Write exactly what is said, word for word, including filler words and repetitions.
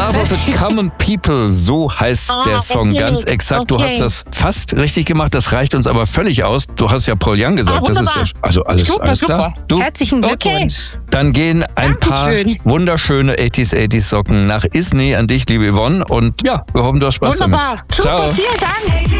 Love of the Common People, so heißt Ah, der Song okay, ganz exakt. Du okay. hast das fast richtig gemacht, das reicht uns aber völlig aus. Du hast ja Paul Young gesagt. Ah, das ist wunderbar. ja, also alles, Super, alles klar. super. Du, Herzlichen Glückwunsch. dann gehen ein paar Dankeschön. wunderschöne achtziger achtziger Socken nach Isny an dich, liebe Yvonne. Und ja, wir hoffen, du hast Spaß Wunderbar. damit. Super, Ciao. vielen Dank.